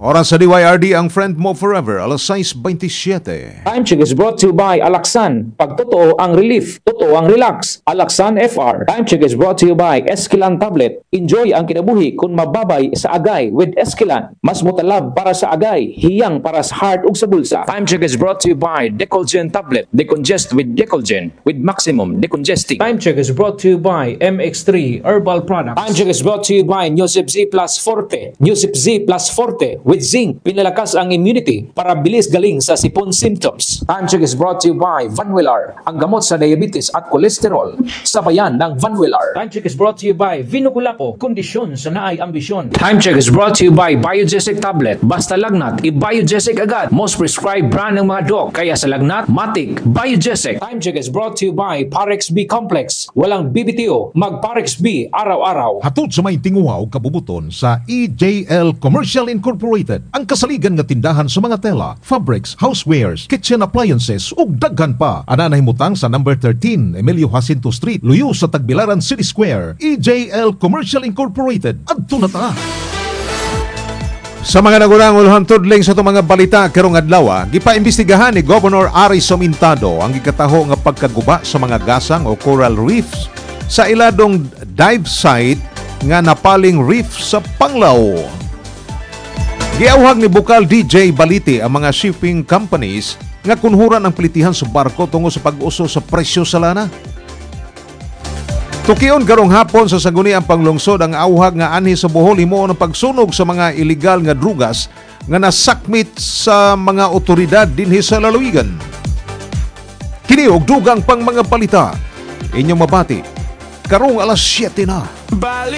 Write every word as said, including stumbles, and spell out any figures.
Oras sa D Y R D ang friend mo forever, alas sais twenty-seven. Time check is brought to you by Alaxan. Pag totoo ang relief, totoo ang relax. Alaxan F R. Time check is brought to you by Esquilan Tablet. Enjoy ang kinabuhi kung mababay sa agay with Esquilan. Mas mutalab para sa agay, hiyang para sa heart ug sa bulsa. Time check is brought to you by Decolgen Tablet. Decongest with Decolgen with maximum decongesting. Time check is brought to you by M X three Herbal Products. Time check is brought to you by Newsip Z Plus Forte. Newsip Z Plus Forte with zinc, pinalakas ang immunity para bilis galing sa sipon symptoms. Time check is brought to you by Vanwillar, ang gamot sa diabetes at kolesterol. Sabayan ng Vanwillar. Time check is brought to you by Vinoculapo, kondisyon sa naay ambisyon. Time check is brought to you by Biogesic Tablet. Basta lagnat, i-Biogesic agad. Most prescribed brand ng mga doc, kaya sa lagnat, matik, Biogesic. Time check is brought to you by Parex B Complex. Walang B B T O, mag Parex B araw-araw. Hatod sa may tinguha o kabubuton sa E J L Commercial Incorporated, ang kasaligan nga tindahan sa mga tela, fabrics, housewares, kitchen appliances ug daghan pa. Ana nahimutang sa number thirteen Emilio Jacinto Street, luyo sa Tagbilaran City Square. E J L Commercial Incorporated. Adto na ta. Sa mga nagunang tudling sa itong mga balita karong adlaw, gipaimbestigahan ni Governor Ari Somintado ang gikataho nga pagkaguba sa mga gasang o coral reefs sa iladong dive site nga napaling reef sa Panglao. Giawhag ni Bukal D J Baliti ang mga shipping companies nga kunhuran ang pilitihan sa barko tungo sa pag-uso sa presyo sa lana. Tukion karong hapon sa saguni ang panglungsod ang awhag nga anhi sa Bohol himuon ang pagsunog sa mga illegal nga drugas nga nasakmit sa mga otoridad dinhi sa lalawigan. Kini og dugang pang mga balita. Inyong mabati karong alas siyete na.